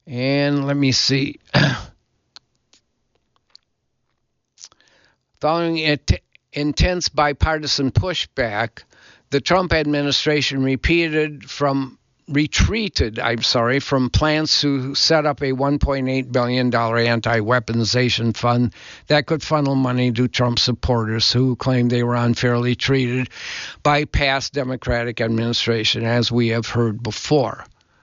And let me see. Following intense bipartisan pushback, the Trump administration retreated from plans to set up a $1.8 billion anti-weaponization fund that could funnel money to Trump supporters who claimed they were unfairly treated by past Democratic administration, as we have heard before.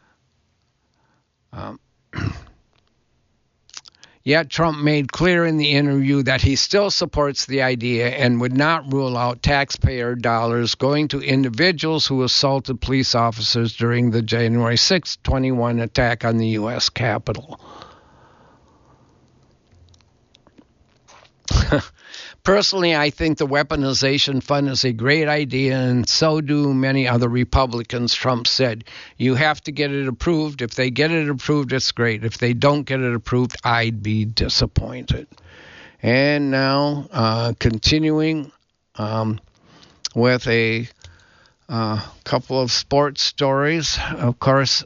Yet Trump made clear in the interview that he still supports the idea and would not rule out taxpayer dollars going to individuals who assaulted police officers during the January 6, 2021 attack on the U.S. Capitol. Personally, I think the weaponization fund is a great idea, and so do many other Republicans, Trump said. You have to get it approved. If they get it approved, it's great. If they don't get it approved, I'd be disappointed. And now, continuing with a couple of sports stories. Of course,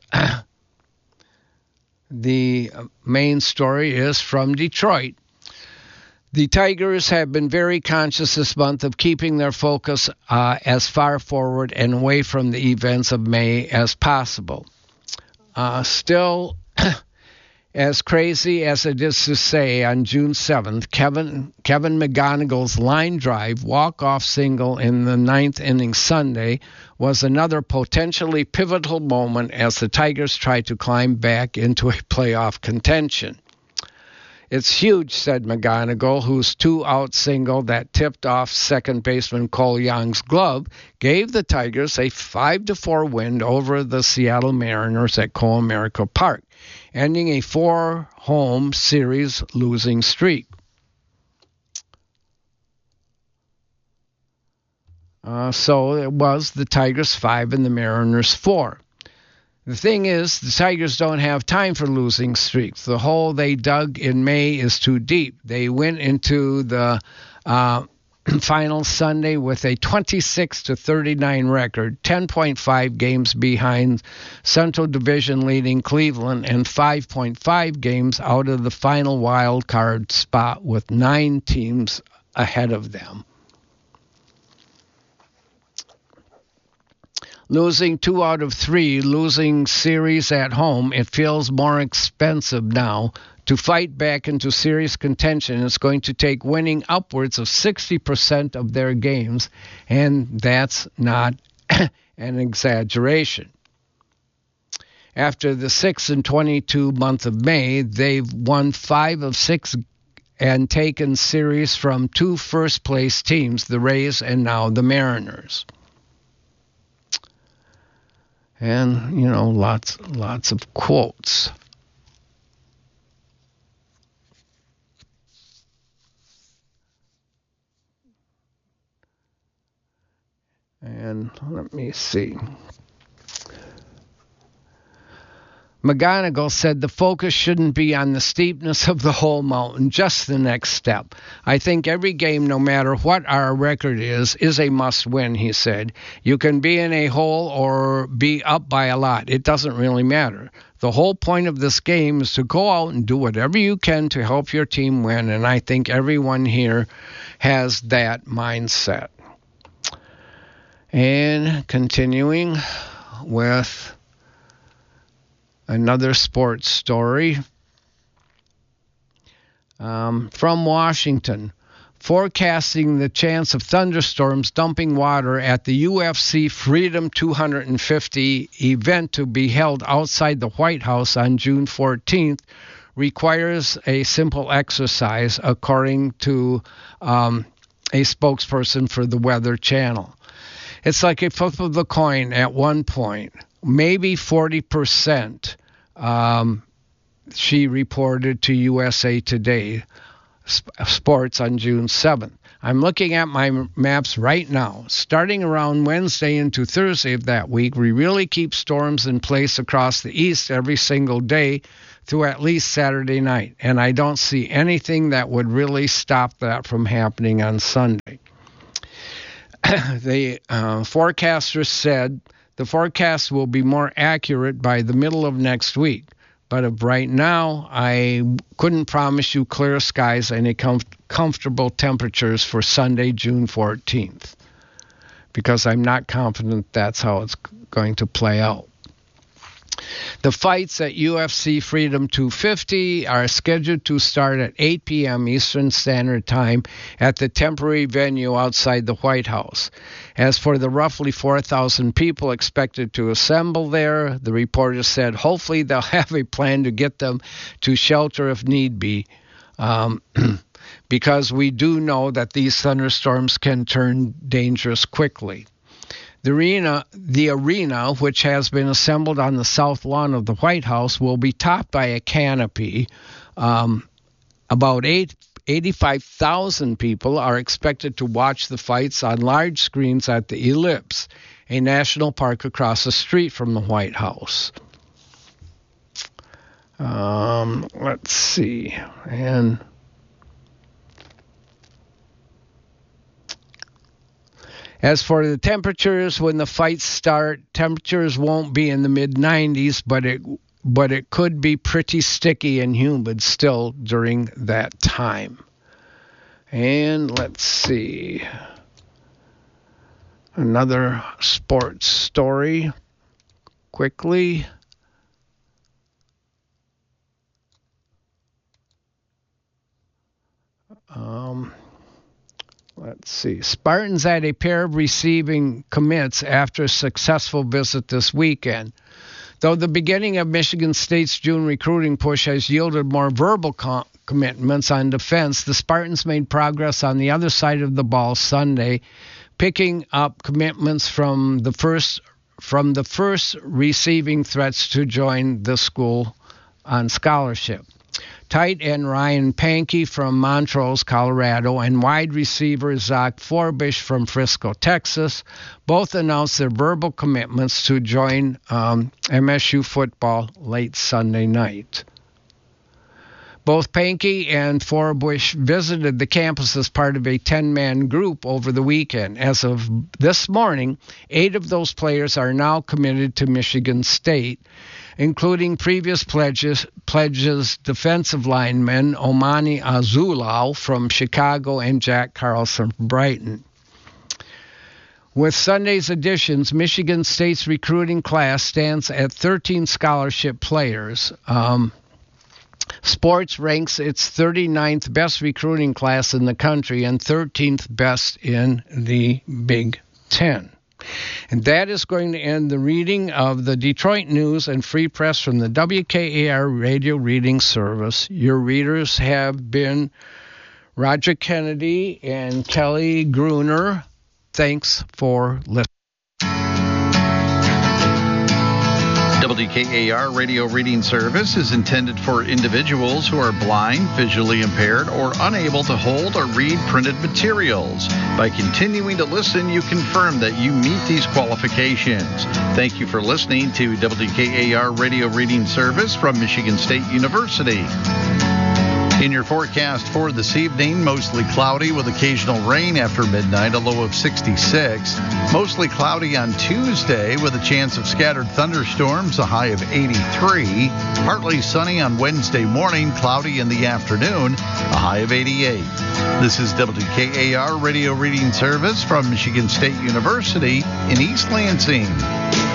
the main story is from Detroit. The Tigers have been very conscious this month of keeping their focus as far forward and away from the events of May as possible. Still, as crazy as it is to say, on June 7th, Kevin McGonigal's line drive walk-off single in the ninth inning Sunday was another potentially pivotal moment as the Tigers tried to climb back into a playoff contention. It's huge, said McGonigal, whose two-out single that tipped off second baseman Cole Young's glove gave the Tigers a 5-4 win over the Seattle Mariners at Comerica Park, ending a 4-home series losing streak. So it was the Tigers 5 and the Mariners 4. The thing is, the Tigers don't have time for losing streaks. The hole they dug in May is too deep. They went into the final Sunday with a 26-39 record, 10.5 games behind Central Division leading Cleveland, and 5.5 games out of the final wild card spot with 9 teams ahead of them. Losing 2 out of 3, losing series at home, it feels more expensive now. To fight back into serious contention, it's going to take winning upwards of 60% of their games, and that's not an exaggeration. After the 6-22 month of May, they've won 5 of 6 and taken series from 2 first-place teams, the Rays and now the Mariners. And, lots of quotes. And let me see. McGonigal said the focus shouldn't be on the steepness of the whole mountain, just the next step. I think every game, no matter what our record is a must-win, he said. You can be in a hole or be up by a lot. It doesn't really matter. The whole point of this game is to go out and do whatever you can to help your team win, and I think everyone here has that mindset. And continuing with another sports story from Washington. Forecasting the chance of thunderstorms dumping water at the UFC Freedom 250 event to be held outside the White House on June 14th requires a simple exercise, according to a spokesperson for the Weather Channel. It's like a flip of the coin at one point. Maybe 40%, she reported to USA Today Sports on June 7th. I'm looking at my maps right now. Starting around Wednesday into Thursday of that week, we really keep storms in place across the east every single day through at least Saturday night. And I don't see anything that would really stop that from happening on Sunday. The forecaster said the forecast will be more accurate by the middle of next week. But right now, I couldn't promise you clear skies and comfortable temperatures for Sunday, June 14th, because I'm not confident that's how it's going to play out. The fights at UFC Freedom 250 are scheduled to start at 8 p.m. Eastern Standard Time at the temporary venue outside the White House. As for the roughly 4,000 people expected to assemble there, the reporter said hopefully they'll have a plan to get them to shelter if need be, because we do know that these thunderstorms can turn dangerous quickly. The arena, which has been assembled on the south lawn of the White House, will be topped by a canopy. About 85,000 people are expected to watch the fights on large screens at the Ellipse, a national park across the street from the White House. Let's see. And as for the temperatures, when the fights start, temperatures won't be in the mid-90s, but it could be pretty sticky and humid still during that time. And let's see. Another sports story quickly. Let's see. Spartans had a pair of receiving commits after a successful visit this weekend. Though the beginning of Michigan State's June recruiting push has yielded more verbal commitments on defense, the Spartans made progress on the other side of the ball Sunday, picking up commitments from the first receiving threats to join the school on scholarship. Tight end Ryan Pankey from Montrose, Colorado, and wide receiver Zach Forbish from Frisco, Texas, both announced their verbal commitments to join MSU football late Sunday night. Both Pankey and Forbish visited the campus as part of a 10-man group over the weekend. As of this morning, 8 of those players are now committed to Michigan State, including previous pledges defensive linemen Omani Azulau from Chicago and Jack Carlson from Brighton. With Sunday's additions, Michigan State's recruiting class stands at 13 scholarship players. Sports ranks its 39th best recruiting class in the country and 13th best in the Big Ten. And that is going to end the reading of the Detroit News and Free Press from the WKAR Radio Reading Service. Your readers have been Roger Kennedy and Kelly Gruner. Thanks for listening. WKAR Radio Reading Service is intended for individuals who are blind, visually impaired, or unable to hold or read printed materials. By continuing to listen, you confirm that you meet these qualifications. Thank you for listening to WKAR Radio Reading Service from Michigan State University. In your forecast for this evening, mostly cloudy with occasional rain after midnight, a low of 66. Mostly cloudy on Tuesday with a chance of scattered thunderstorms, a high of 83. Partly sunny on Wednesday morning, cloudy in the afternoon, a high of 88. This is WKAR Radio Reading Service from Michigan State University in East Lansing.